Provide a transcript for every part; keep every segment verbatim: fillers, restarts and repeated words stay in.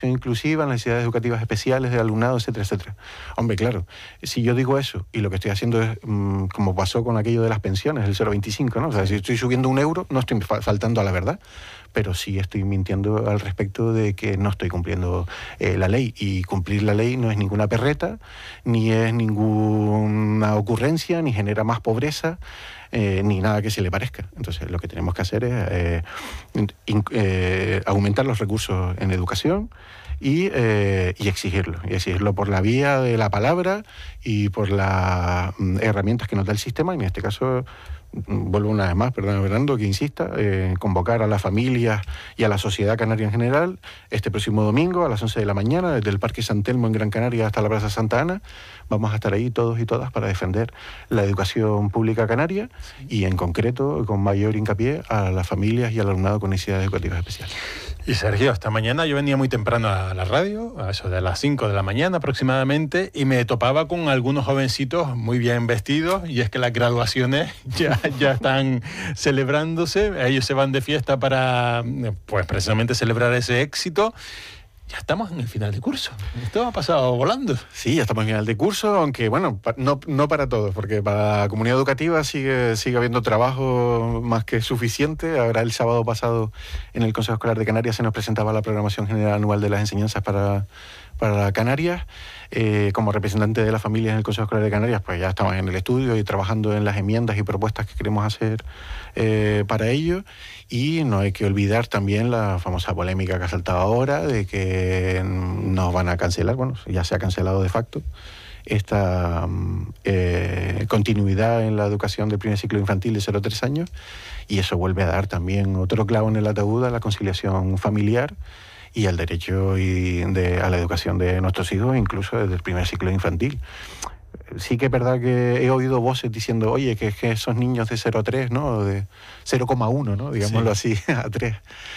inclusiva, las necesidades educativas especiales del alumnado, etcétera, etcétera. Hombre, claro, si yo digo eso y lo que estoy haciendo es, mmm, como pasó con aquello de las pensiones, el cero coma veinticinco, ¿no? O sea, si estoy subiendo un euro, no estoy faltando a la verdad, pero sí estoy mintiendo al respecto de que no estoy cumpliendo eh, la ley. Y cumplir la ley no es ninguna perreta, ni es ninguna ocurrencia, ni genera más pobreza, eh, ni nada que se le parezca. Entonces, lo que tenemos que hacer es eh, in, eh, aumentar los recursos en educación y, eh, y exigirlo. Y exigirlo por la vía de la palabra y por las mm, herramientas que nos da el sistema. Y en este caso, vuelvo una vez más, perdón, Fernando, que insista, eh, convocar a las familias y a la sociedad canaria en general este próximo domingo a las once de la mañana, desde el Parque San Telmo en Gran Canaria hasta la Plaza Santa Ana. Vamos a estar ahí todos y todas para defender la educación pública canaria y en concreto con mayor hincapié a las familias y al alumnado con necesidades educativas especiales. Y Sergio, esta mañana yo venía muy temprano a la radio, a eso de las cinco de la mañana aproximadamente, y me topaba con algunos jovencitos muy bien vestidos, y es que las graduaciones ya, ya están celebrándose, ellos se van de fiesta para, pues precisamente celebrar ese éxito. Ya estamos en el final de curso. Esto ha pasado volando. Sí, ya estamos en el final de curso, aunque bueno, no, no para todos, porque para la comunidad educativa sigue, sigue habiendo trabajo más que suficiente. Ahora el sábado pasado en el Consejo Escolar de Canarias se nos presentaba la programación general anual de las enseñanzas para, para Canarias. Eh, como representante de las familias en el Consejo Escolar de Canarias, pues ya estamos en el estudio y trabajando en las enmiendas y propuestas que queremos hacer eh, para ello. Y no hay que olvidar también la famosa polémica que ha saltado ahora de que nos van a cancelar, bueno, ya se ha cancelado de facto, esta eh, continuidad en la educación del primer ciclo infantil de cero a tres años, y eso vuelve a dar también otro clavo en el ataúd a la conciliación familiar y al derecho y de, a la educación de nuestros hijos, incluso desde el primer ciclo infantil. Sí que es verdad que he oído voces diciendo, oye, que, que esos niños de cero a tres, ¿no? De cero coma uno, ¿no? Digámoslo sí. así, a tres,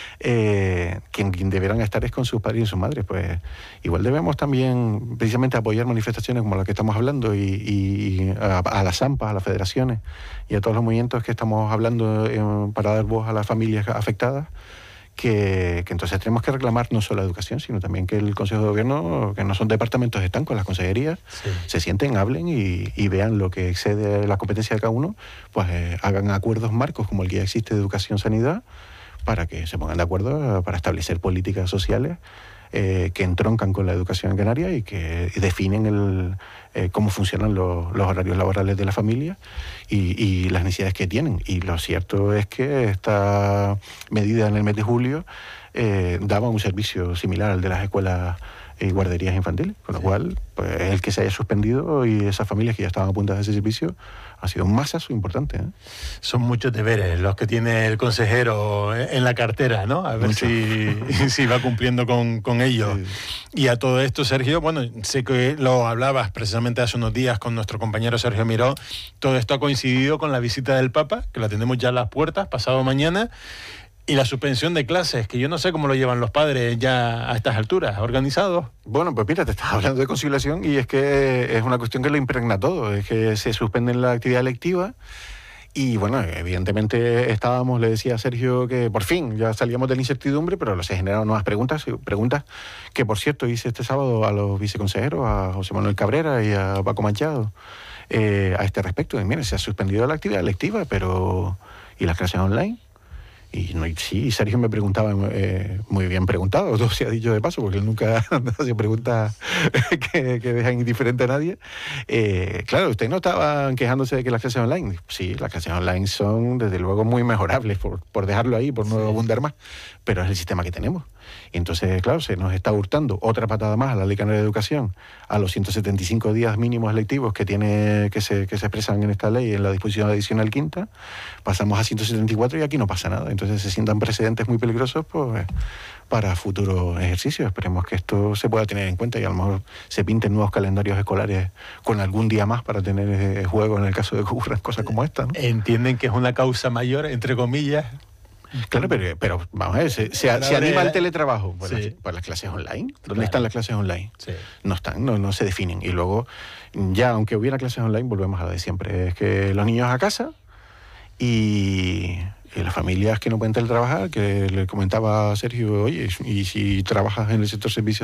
eh, quien, quien deberán estar es con sus padres y sus madres. Pues igual debemos también precisamente apoyar manifestaciones como las que estamos hablando y, y a, a las AMPA, a las federaciones y a todos los movimientos que estamos hablando eh, para dar voz a las familias afectadas. Que, que entonces tenemos que reclamar no solo la educación, sino también que el Consejo de Gobierno, que no son departamentos estancos, las consejerías, sí. se sienten, hablen y, y vean lo que excede la competencia de cada uno, pues eh, hagan acuerdos marcos como el que ya existe de educación-sanidad, para que se pongan de acuerdo para establecer políticas sociales eh, que entroncan con la educación en Canarias y que definen el, eh, cómo funcionan los, los horarios laborales de la familia y, y las necesidades que tienen. Y lo cierto es que esta medida en el mes de julio eh, daba un servicio similar al de las escuelas y guarderías infantiles, con lo sí. cual pues, el que se haya suspendido y esas familias que ya estaban apuntadas a ese servicio ha sido un masazo importante, ¿eh? Son muchos deberes los que tiene el consejero en la cartera, ¿no? A ver Mucho. si, si va cumpliendo con, con ellos. Sí. Y a todo esto, Sergio, bueno, sé que lo hablabas precisamente hace unos días con nuestro compañero Sergio Miró, todo esto ha coincidido con la visita del Papa, que la tenemos ya a las puertas, pasado mañana. Y la suspensión de clases, que yo no sé cómo lo llevan los padres ya a estas alturas, ¿organizados? Bueno, pues mira, te estás hablando de conciliación y es que es una cuestión que lo impregna todo, es que se suspende la actividad lectiva y bueno, evidentemente estábamos, le decía a Sergio que por fin ya salíamos de la incertidumbre, pero se generaron nuevas preguntas, preguntas que por cierto hice este sábado a los viceconsejeros, a José Manuel Cabrera y a Paco Machado, eh, a este respecto. Y mire, se ha suspendido la actividad lectiva, pero ¿y las clases online? Y no, sí, Sergio me preguntaba, eh, muy bien preguntado, todo se ha dicho de paso, porque él nunca hace preguntas que, que dejan indiferente a nadie. Eh, claro, ustedes no estaban quejándose de que las clases online. Sí, las clases online son, desde luego, muy mejorables, por, por dejarlo ahí, por no sí. abundar más, pero es el sistema que tenemos. Y entonces, claro, se nos está hurtando otra patada más a la Ley Canaria de Educación, a los ciento setenta y cinco días mínimos lectivos que tiene que se, que se expresan en esta ley, en la disposición adicional quinta, pasamos a ciento setenta y cuatro y aquí no pasa nada. Entonces se sientan precedentes muy peligrosos pues, para futuros ejercicios. Esperemos que esto se pueda tener en cuenta y a lo mejor se pinten nuevos calendarios escolares con algún día más para tener eh, juego en el caso de que ocurran cosas como esta, ¿no? ¿Entienden que es una causa mayor, entre comillas? Claro, pero, pero vamos a ver, se, se, se anima el teletrabajo. Pues, sí. las, pues las clases online. ¿Dónde claro. están las clases online? Sí. No están, no, no se definen. Y luego, ya aunque hubiera clases online, volvemos a lo de siempre. Es que los niños a casa y, que las familias que no pueden teletrabajar, que le comentaba a Sergio, oye, y si trabajas en el sector servicios